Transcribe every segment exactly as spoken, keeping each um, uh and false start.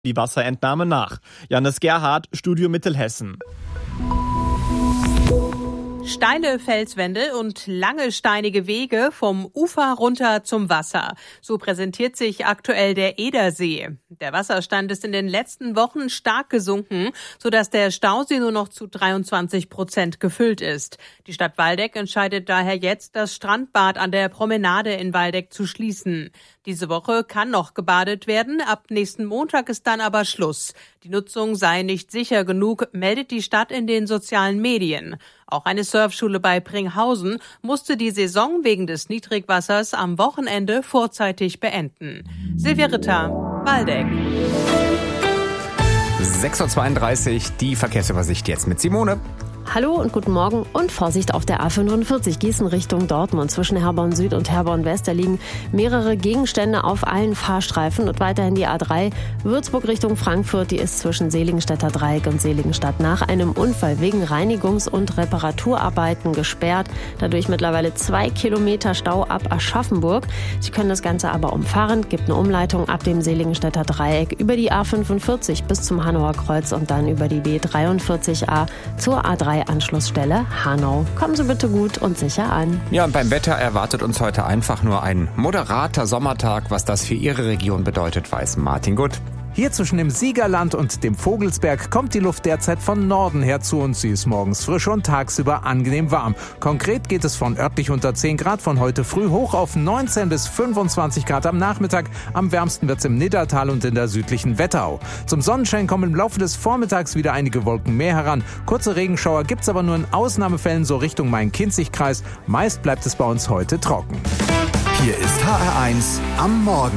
die Wasserentnahme nach. Janis Gerhardt, Studio Mittelhessen. Steile Felswände und lange steinige Wege vom Ufer runter zum Wasser. So präsentiert sich aktuell der Edersee. Der Wasserstand ist in den letzten Wochen stark gesunken, sodass der Stausee nur noch zu dreiundzwanzig Prozent gefüllt ist. Die Stadt Waldeck entscheidet daher jetzt, das Strandbad an der Promenade in Waldeck zu schließen. Diese Woche kann noch gebadet werden, ab nächsten Montag ist dann aber Schluss. Die Nutzung sei nicht sicher genug, meldet die Stadt in den sozialen Medien. Auch eine Surfschule bei Pringhausen musste die Saison wegen des Niedrigwassers am Wochenende vorzeitig beenden. Silvia Ritter, Waldeck. sechs Uhr zweiunddreißig, die Verkehrsübersicht jetzt mit Simone. Hallo und guten Morgen und Vorsicht auf der A fünfundvierzig Gießen Richtung Dortmund. Zwischen Herborn Süd und Herborn West, da liegen mehrere Gegenstände auf allen Fahrstreifen. Und weiterhin die A drei Würzburg Richtung Frankfurt, die ist zwischen Seligenstädter Dreieck und Seligenstadt nach einem Unfall wegen Reinigungs- und Reparaturarbeiten gesperrt. Dadurch mittlerweile zwei Kilometer Stau ab Aschaffenburg. Sie können das Ganze aber umfahren, gibt eine Umleitung ab dem Seligenstädter Dreieck über die A fünfundvierzig bis zum Hanauer Kreuz und dann über die B dreiundvierzig A zur A drei Anschlussstelle Hanau. Kommen Sie bitte gut und sicher an. Ja, und beim Wetter erwartet uns heute einfach nur ein moderater Sommertag. Was das für Ihre Region bedeutet, weiß Martin Gutt. Hier zwischen dem Siegerland und dem Vogelsberg kommt die Luft derzeit von Norden her zu uns. Sie ist morgens frisch und tagsüber angenehm warm. Konkret geht es von örtlich unter zehn Grad von heute früh hoch auf neunzehn bis fünfundzwanzig Grad am Nachmittag. Am wärmsten wird's im Niddertal und in der südlichen Wetterau. Zum Sonnenschein kommen im Laufe des Vormittags wieder einige Wolken mehr heran. Kurze Regenschauer gibt's aber nur in Ausnahmefällen so Richtung Main-Kinzig-Kreis. Meist bleibt es bei uns heute trocken. Hier ist H R eins am Morgen.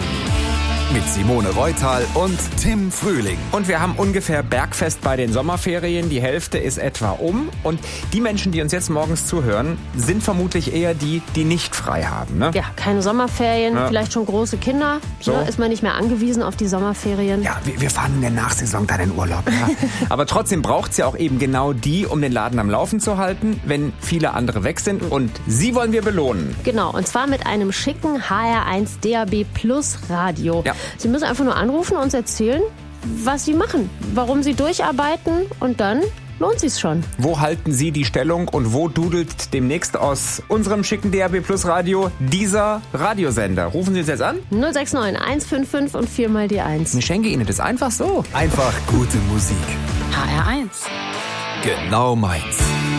Mit Simone Reutal und Tim Frühling. Und wir haben ungefähr Bergfest bei den Sommerferien. Die Hälfte ist etwa um. Und die Menschen, die uns jetzt morgens zuhören, sind vermutlich eher die, die nicht frei haben. Ne? Ja, keine Sommerferien, ja. Vielleicht schon große Kinder. So. Ne, ist man nicht mehr angewiesen auf die Sommerferien. Ja, wir, wir fahren in der Nachsaison dann in Urlaub. Ja. Aber trotzdem braucht es ja auch eben genau die, um den Laden am Laufen zu halten, wenn viele andere weg sind. Und sie wollen wir belohnen. Genau, und zwar mit einem schicken H R eins D A B Plus Radio. Ja. Sie müssen einfach nur anrufen und uns erzählen, was Sie machen, warum Sie durcharbeiten und dann lohnt sich's schon. Wo halten Sie die Stellung und wo dudelt demnächst aus unserem schicken D A B Plus Radio dieser Radiosender? Rufen Sie uns jetzt an? null sechs neun eins fünf fünf und viermal die eins. Ich schenke Ihnen das einfach so. Einfach gute Musik. H R eins. Genau meins.